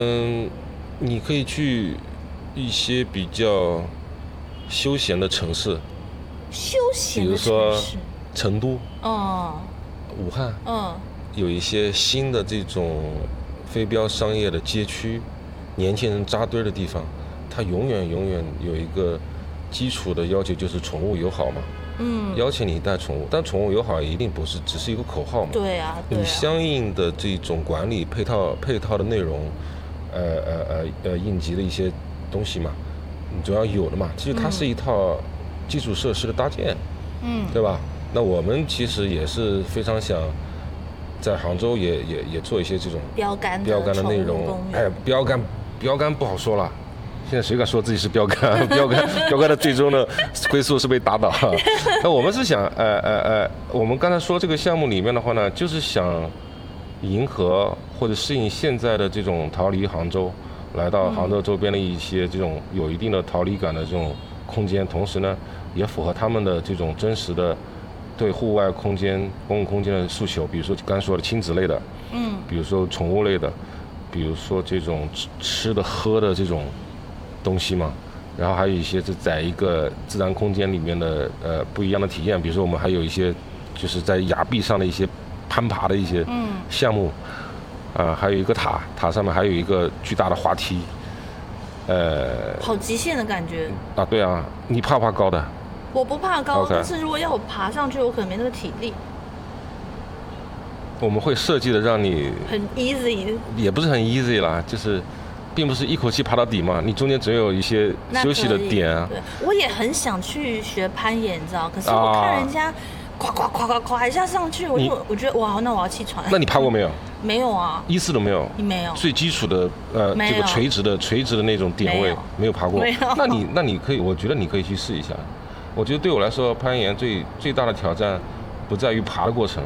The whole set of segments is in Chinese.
嗯，你可以去一些比较休闲的城市， 休比闲的城如说市。 成都、 哦， 武汉， 嗯， 有一些新的这种非标商业的街区，年轻人扎堆的地方，它永远有一个基础的要求，就是宠物友好嘛。邀请你带宠物，但宠物友好也一定不是只是一个口号嘛。 对啊，对你啊， 相应的这种管理配套的内容，应急的一些东西嘛，你总要有的嘛。其实它是一套基础设施的搭建，对吧？那我们其实也是非常想在杭州也做一些这种标杆的内容宠物公。园哎，标杆不好说了。现在谁敢说自己是标杆？标杆的最终的归宿是被打倒。那我们是想，我们刚才说这个项目里面的话呢，就是想迎合或者适应现在的这种逃离杭州，来到杭州周边的一些这种有一定的逃离感的这种空间，同时呢，也符合他们的这种真实的对户外空间、公共空间的诉求。比如说刚才说的亲子类的，比如说宠物类的，比如说这种吃的喝的这种东西嘛，然后还有一些是在一个自然空间里面的不一样的体验，比如说我们还有一些就是在崖壁上的一些攀爬的一些项目，还有一个塔上面还有一个巨大的滑梯， 好极限的感觉。 对啊，你怕不怕高的？ 我不怕高 OK 但是如果要我爬上去，我可能没那个体力。 我们会设计的让你很 easy， 也不是很 easy 啦，就是并不是一口气爬到底嘛，你中间总有一些休息的点啊。 对，我也很想去学攀岩，你知道？可是我看人家咵一下上去，我觉得哇，那我要气喘。 那你爬过没有？ 没有啊， 一次都没有。 没有。 最基础的没有这个垂直的那种点位没有爬过。 没有。 那你可以，我觉得你可以去试一下。我觉得对我来说，攀岩最大的挑战不在于爬的过程，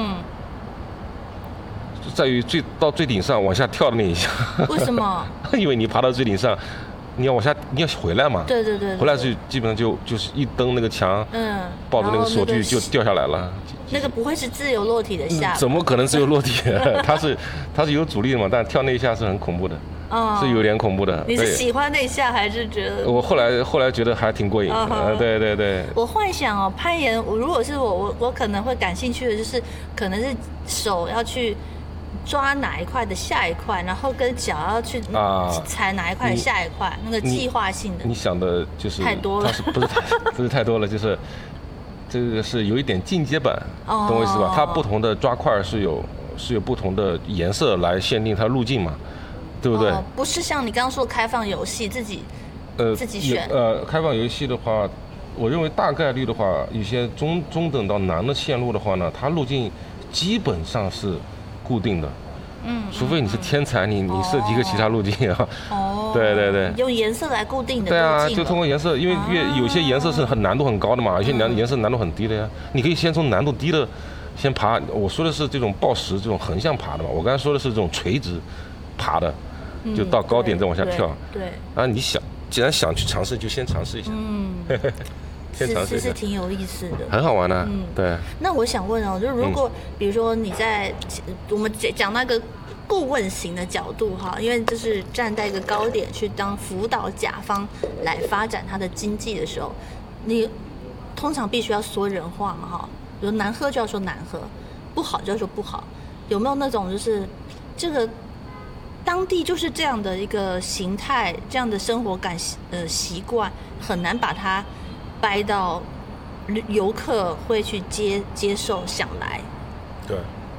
在于到最顶上往下跳的那一下。 为什么？ 因为你爬到最顶上，你要往下，你要回来嘛。 对。 回来是基本上就是一蹬那个墙，抱着那个锁具就掉下来了。 那个不会是自由落体的下？ 怎么可能自由落体？它是有阻力的嘛，但跳那一下是很恐怖的。是有点恐怖的。 你是喜欢那一下还是觉得？ 我后来觉得还挺过瘾。对。 我幻想攀岩，如果是我可能会感兴趣的就是，可能是手要去抓哪一块的下一块，然后跟脚要去踩哪一块的下一块，那个计划性的。 你想的就是太多了， 它是不是太多了？就是这个是有一点进阶版，懂我意思吧？它不同的抓块是有不同的颜色来限定它路径嘛。对不对？ 不是像你刚刚说的开放游戏自己选。 开放游戏的话，我认为大概率的话，有些中等到难的线路的话呢，它路径基本上是固定的。除非你是天才，你设计一个其他路径啊。对。 用颜色来固定的。 对啊，就通过颜色，因为有些颜色是难度很高的嘛，有些颜色难度很低的呀。你可以先从难度低的先爬。我说的是这种抱石这种横向爬的嘛，我刚才说的是这种垂直爬的。就到高点再往下跳。 对。 你既然想去尝试，就先尝试一下。先尝试一下。 是挺有意思的， 很好玩的。对。 那我想问就如果比如说你在我们讲那个顾问型的角度哈，因为就是站在一个高点去当辅导甲方来发展它的经济的时候，你通常必须要说人话嘛哈，比如难喝就要说难喝，不好就要说不好。有没有那种就是这个？当地就是这样的一个形态，这样的生活感习惯，很难把它掰到游客会去接受想来。 对。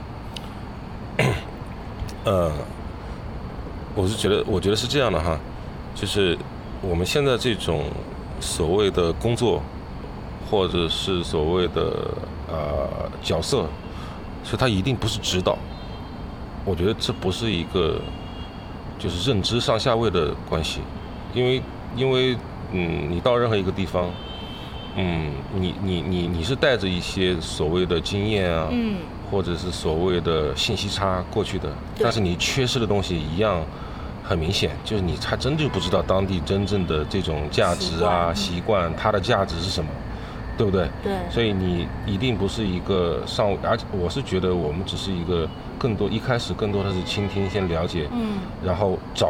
我觉得是这样的哈，就是我们现在这种所谓的工作，或者是所谓的角色，所以它一定不是指导。我觉得这不是一个。就是认知上下位的关系，因为你到任何一个地方，你是带着一些所谓的经验啊，或者是所谓的信息差过去的，但是你缺失的东西一样很明显，就是你还真就不知道当地真正的这种价值啊、习惯，它的价值是什么，对不对？ 对。 所以你一定不是一个而且我是觉得我们只是一个一开始更多的是倾听，先了解，然后找